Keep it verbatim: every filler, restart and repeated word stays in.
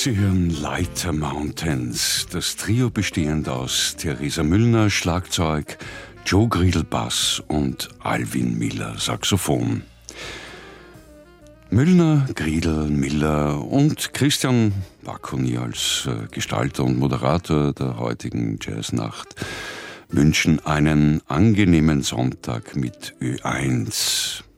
Sie hören Leiter Mountains, das Trio bestehend aus Theresa Müllner, Schlagzeug, Joe Griedl, Bass und Alvin Miller, Saxophon. Müllner, Griedl, Miller und Christian Wackerny als Gestalter und Moderator der heutigen Jazznacht wünschen einen angenehmen Sonntag mit Ö eins.